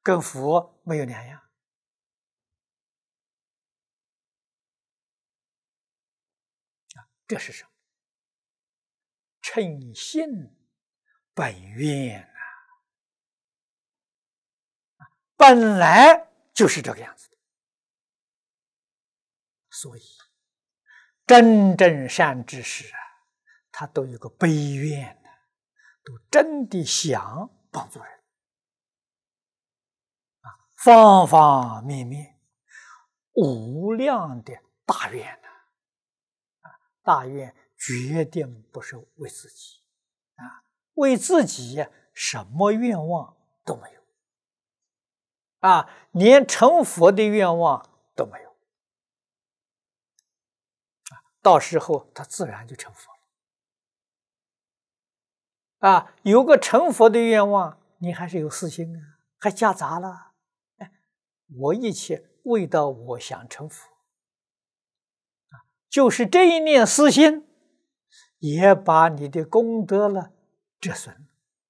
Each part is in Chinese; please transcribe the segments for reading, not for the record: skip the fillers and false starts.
跟佛没有两样。这是什么？称性本愿本来就是这个样子的。所以真正善知识他都有个悲愿都真的想帮助人方方面面无量的大愿大愿决定不是为自己为自己什么愿望都没有连成佛的愿望都没有到时候他自然就成佛了有个成佛的愿望，你还是有私心还夹杂了我一切为到我想成佛就是这一念私心也把你的功德了折损了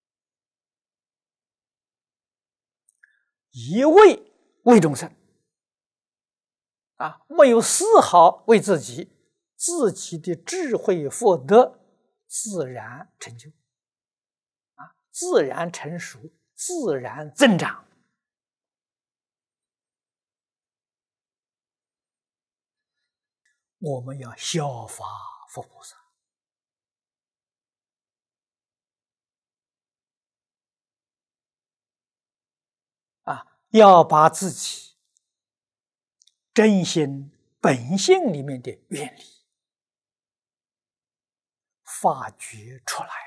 一味为众生没有丝毫为自己的智慧福德自然成就自然成熟自然增长我们要效法佛菩萨要把自己真心本性里面的愿力发掘出来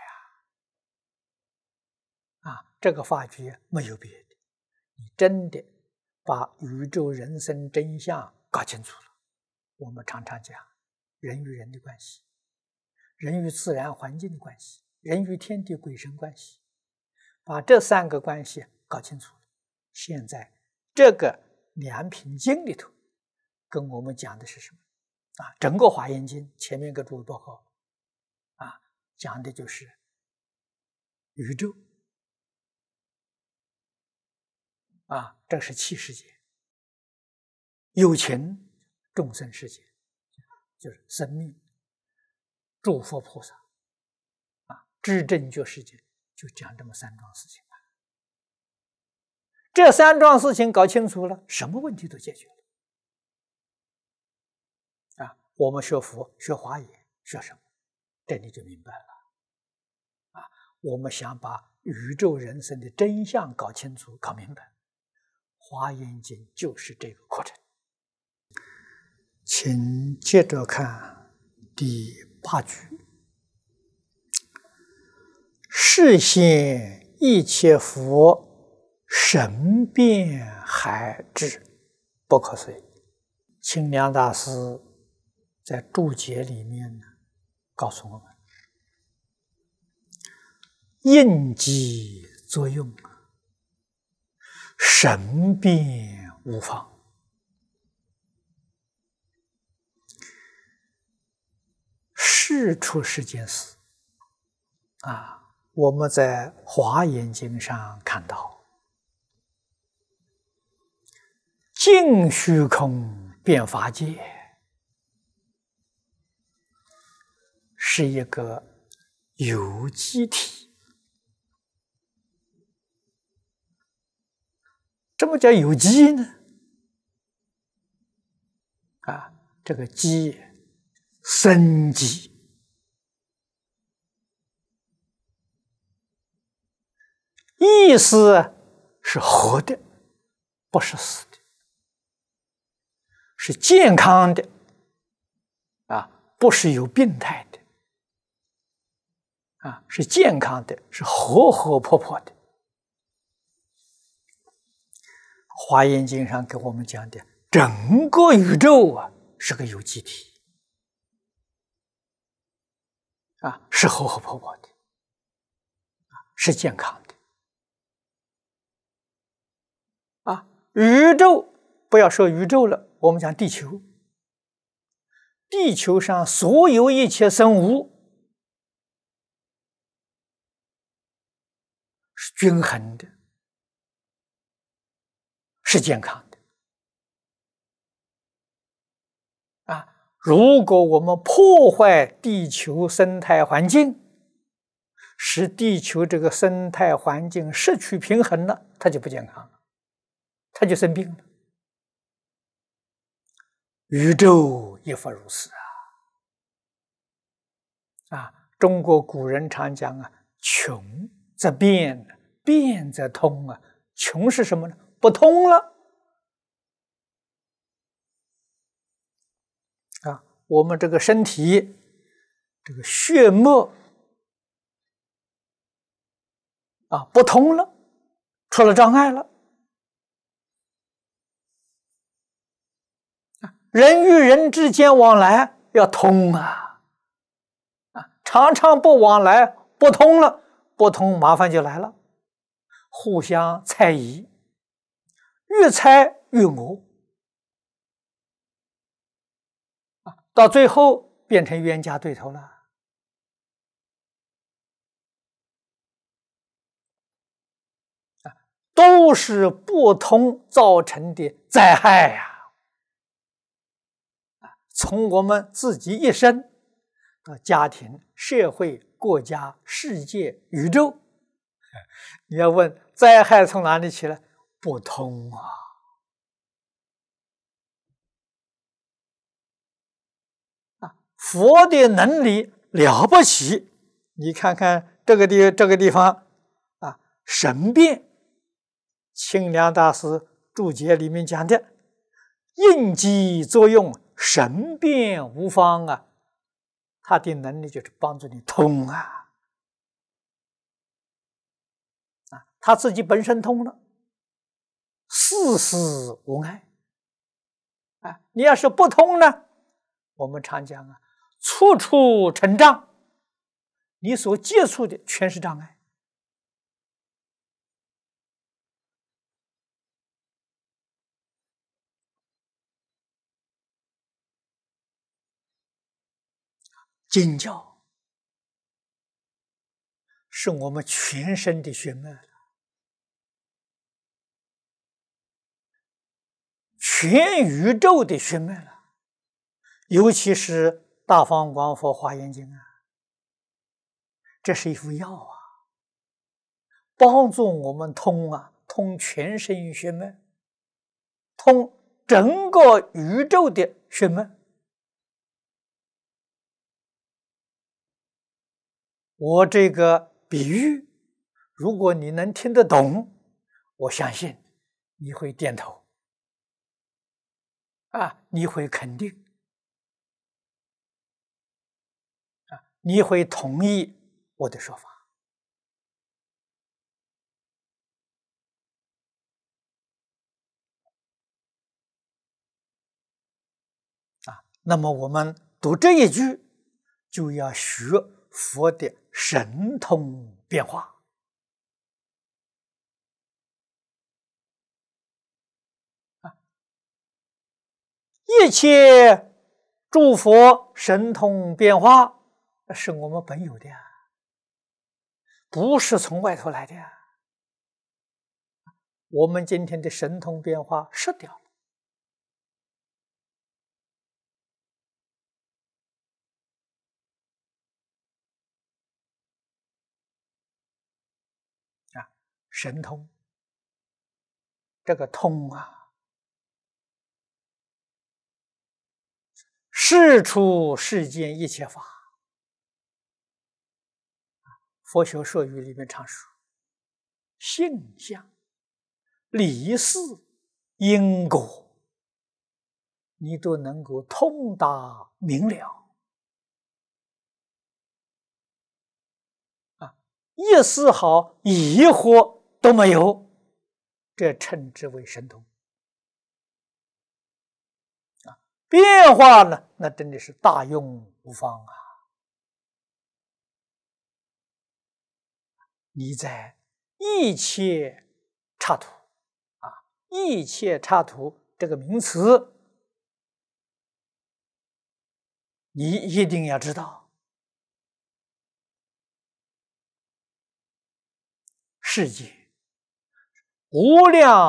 这个发掘没有别的，你真的把宇宙人生真相搞清楚了。我们常常讲人与人的关系，人与自然环境的关系，人与天地鬼神关系，把这三个关系搞清楚了。现在这个两品经里头跟我们讲的是什么整个华严经前面给诸位报告讲的就是宇宙这是器世界，有情众生世界就是生命，诸佛菩萨知正觉世界，就讲这么三桩事情这三桩事情搞清楚了，什么问题都解决了我们学佛学华严学什么？这你就明白了我们想把宇宙人生的真相搞清楚搞明白，华严经就是这个课程。请接着看第8句，示现一切佛神变海智，不可思议。清凉大师在注解里面告诉我们，应机作用神变无方。事出世间事我们在华严经上看到，尽虚空遍法界是一个有机体。什么叫有机呢？这个机生机，意思是活的，不是死的，是健康的不是有病态的是健康的，是活活泼泼的。华严经上给我们讲的整个宇宙是个有机体是活活泼泼的是健康的宇宙不要说宇宙了，我们讲地球，地球上所有一切生物是均衡的是健康的啊。如果我们破坏地球生态环境，使地球这个生态环境失去平衡了，它就不健康了，它就生病了。宇宙亦复如是中国古人常讲穷则变，变则通穷是什么呢？不通了我们这个身体这个血脉不通了，出了障碍了。人与人之间往来要通常常不往来，不通了，不通麻烦就来了，互相猜疑，越猜越恶到最后变成冤家对头了都是不通造成的灾害从我们自己一生到家庭、社会、国家、世界、宇宙，你要问灾害从哪里起来？不通佛的能力了不起，你看看这个地方神变，清凉大师注解里面讲的应机作用，神变无方他的能力就是帮助你通他自己本身通了，事事无碍你要是不通呢，我们常讲处处成障，你所接触的全是障碍经教是我们全身的血脉，全宇宙的血脉了，尤其是大方广佛华严经这是一副药帮助我们通通全身血脉，通整个宇宙的血脉。我这个比喻，如果你能听得懂，我相信你会点头你会肯定你会同意我的说法那么我们读这一句，就要学佛的神通变化一切诸佛神通变化是我们本有的不是从外头来的我们今天的神通变化失掉了神通这个通事出世间一切法，佛学术语里面常说性相、理事、因果，你都能够通达明了一丝毫疑惑都没有，这称之为神通变化呢，那真的是大用无方你在一切刹土一切刹土这个名词，你一定要知道，世界无量